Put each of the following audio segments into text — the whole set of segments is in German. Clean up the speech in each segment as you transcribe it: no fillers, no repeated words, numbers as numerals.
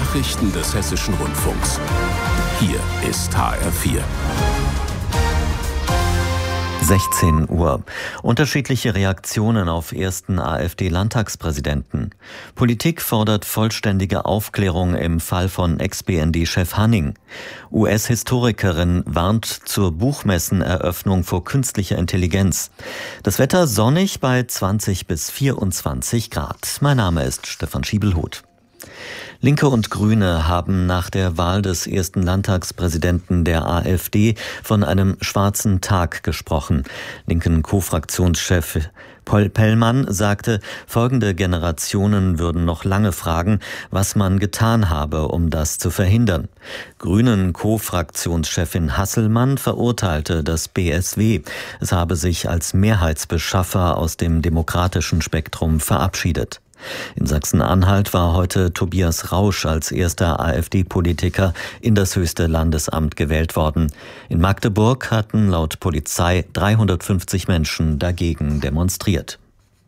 Nachrichten des Hessischen Rundfunks. Hier ist HR4. 16 Uhr. Unterschiedliche Reaktionen auf ersten AfD-Landtagspräsidenten. Politik fordert vollständige Aufklärung im Fall von Ex-BND-Chef Hanning. US-Historikerin warnt zur Buchmesseneröffnung vor künstlicher Intelligenz. Das Wetter sonnig bei 20 bis 24 Grad. Mein Name ist Stefan Schiebelhuth. Linke und Grüne haben nach der Wahl des ersten Landtagspräsidenten der AfD von einem schwarzen Tag gesprochen. Linken Co-Fraktionschef Paul Pellmann sagte, folgende Generationen würden noch lange fragen, was man getan habe, um das zu verhindern. Grünen Co-Fraktionschefin Hasselmann verurteilte das BSW. Es habe sich als Mehrheitsbeschaffer aus dem demokratischen Spektrum verabschiedet. In Sachsen-Anhalt war heute Tobias Rausch als erster AfD-Politiker in das höchste Landesamt gewählt worden. In Magdeburg hatten laut Polizei 350 Menschen dagegen demonstriert.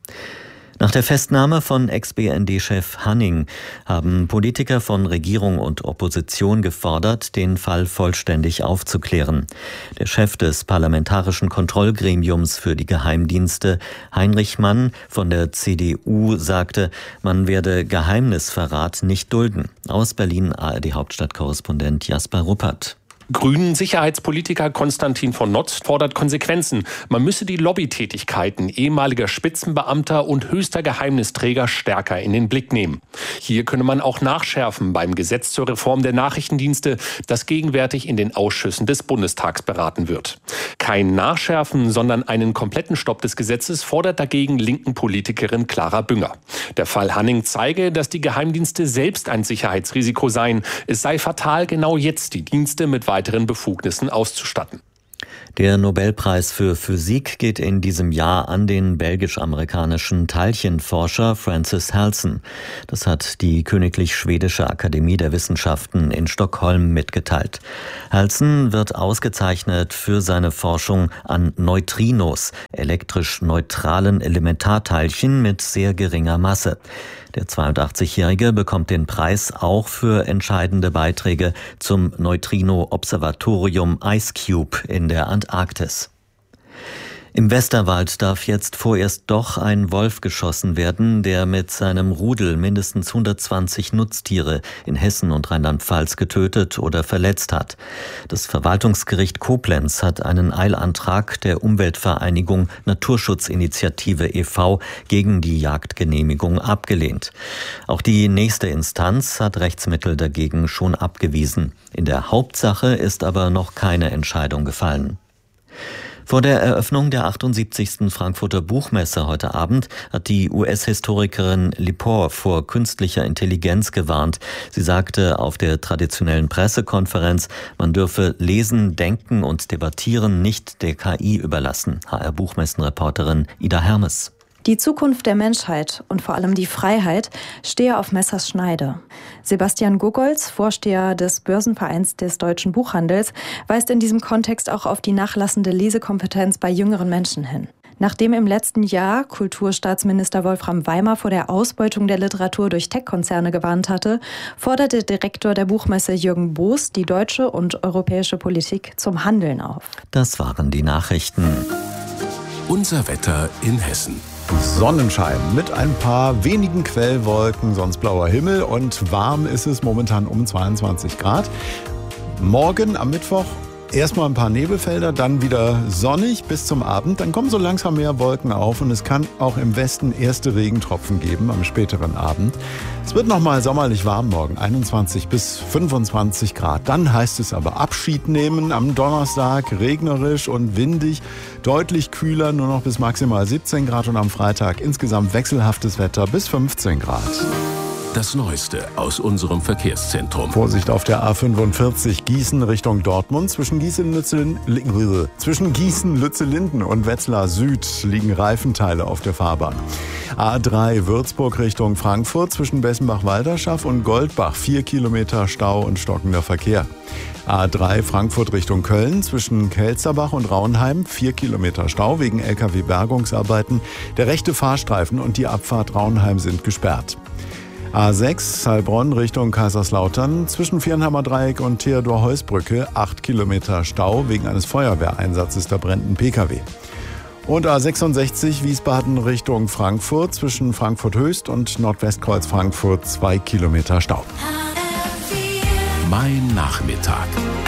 Nach der Festnahme von Ex-BND-Chef Hanning haben Politiker von Regierung und Opposition gefordert, den Fall vollständig aufzuklären. Der Chef des Parlamentarischen Kontrollgremiums für die Geheimdienste, Heinrich Mann von der CDU, sagte, man werde Geheimnisverrat nicht dulden. Aus Berlin ARD-Hauptstadtkorrespondent Jasper Ruppert. Grünen-Sicherheitspolitiker Konstantin von Notz fordert Konsequenzen. Man müsse die Lobbytätigkeiten ehemaliger Spitzenbeamter und höchster Geheimnisträger stärker in den Blick nehmen. Hier könne man auch nachschärfen beim Gesetz zur Reform der Nachrichtendienste, das gegenwärtig in den Ausschüssen des Bundestags beraten wird. Kein Nachschärfen, sondern einen kompletten Stopp des Gesetzes fordert dagegen linken Politikerin Clara Bünger. Der Fall Hanning zeige, dass die Geheimdienste selbst ein Sicherheitsrisiko seien. Es sei fatal, genau jetzt die Dienste mit weiteren Befugnissen auszustatten. Der Nobelpreis für Physik geht in diesem Jahr an den belgisch-amerikanischen Teilchenforscher Francis Halsen. Das hat die Königlich Schwedische Akademie der Wissenschaften in Stockholm mitgeteilt. Halsen wird ausgezeichnet für seine Forschung an Neutrinos, elektrisch neutralen Elementarteilchen mit sehr geringer Masse. Der 82-Jährige bekommt den Preis auch für entscheidende Beiträge zum Neutrino-Observatorium IceCube in der Antarktis. Im Westerwald darf jetzt vorerst doch ein Wolf geschossen werden, der mit seinem Rudel mindestens 120 Nutztiere in Hessen und Rheinland-Pfalz getötet oder verletzt hat. Das Verwaltungsgericht Koblenz hat einen Eilantrag der Umweltvereinigung Naturschutzinitiative e.V. gegen die Jagdgenehmigung abgelehnt. Auch die nächste Instanz hat Rechtsmittel dagegen schon abgewiesen. In der Hauptsache ist aber noch keine Entscheidung gefallen. Vor der Eröffnung der 78. Frankfurter Buchmesse heute Abend hat die US-Historikerin Lepore vor künstlicher Intelligenz gewarnt. Sie sagte auf der traditionellen Pressekonferenz, man dürfe Lesen, Denken und Debattieren nicht der KI überlassen. HR-Buchmessenreporterin Ida Hermes. Die Zukunft der Menschheit und vor allem die Freiheit stehe auf Messers Schneide. Sebastian Gogolz, Vorsteher des Börsenvereins des deutschen Buchhandels, weist in diesem Kontext auch auf die nachlassende Lesekompetenz bei jüngeren Menschen hin. Nachdem im letzten Jahr Kulturstaatsminister Wolfram Weimer vor der Ausbeutung der Literatur durch Tech-Konzerne gewarnt hatte, forderte Direktor der Buchmesse Jürgen Boos die deutsche und europäische Politik zum Handeln auf. Das waren die Nachrichten. Unser Wetter in Hessen. Sonnenschein mit ein paar wenigen Quellwolken, sonst blauer Himmel und warm ist es momentan um 22 Grad. Morgen am Mittwoch erstmal ein paar Nebelfelder, dann wieder sonnig bis zum Abend. Dann kommen so langsam mehr Wolken auf und es kann auch im Westen erste Regentropfen geben am späteren Abend. Es wird nochmal sommerlich warm morgen, 21 bis 25 Grad. Dann heißt es aber Abschied nehmen am Donnerstag, regnerisch und windig, deutlich kühler, nur noch bis maximal 17 Grad und am Freitag insgesamt wechselhaftes Wetter bis 15 Grad. Das Neueste aus unserem Verkehrszentrum. Vorsicht auf der A45 Gießen Richtung Dortmund. Zwischen Gießen-Lützellinden und Wetzlar Süd liegen Reifenteile auf der Fahrbahn. A3 Würzburg Richtung Frankfurt zwischen Bessenbach-Walderschaff und Goldbach 4 Kilometer Stau und stockender Verkehr. A3 Frankfurt Richtung Köln zwischen Kelzerbach und Raunheim 4 Kilometer Stau wegen LKW-Bergungsarbeiten. Der rechte Fahrstreifen und die Abfahrt Raunheim sind gesperrt. A6 Heilbronn Richtung Kaiserslautern zwischen Viernheimer-Dreieck und Theodor-Heuss-Brücke 8 Kilometer Stau wegen eines Feuerwehreinsatzes. Da brennt ein Pkw. Und A66 Wiesbaden Richtung Frankfurt zwischen Frankfurt-Höchst und Nordwestkreuz Frankfurt 2 Kilometer Stau. Mein Nachmittag.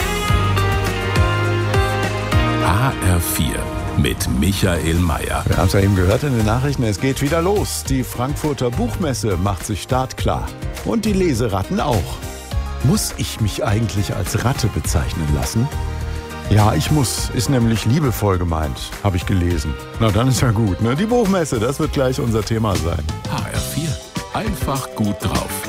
HR4 mit Michael Mayer. Wir haben es ja eben gehört in den Nachrichten, es geht wieder los. Die Frankfurter Buchmesse macht sich startklar. Und die Leseratten auch. Muss ich mich eigentlich als Ratte bezeichnen lassen? Ja, ich muss. Ist nämlich liebevoll gemeint, habe ich gelesen. Na, dann ist ja gut, ne? Die Buchmesse, das wird gleich unser Thema sein. HR4. Einfach gut drauf.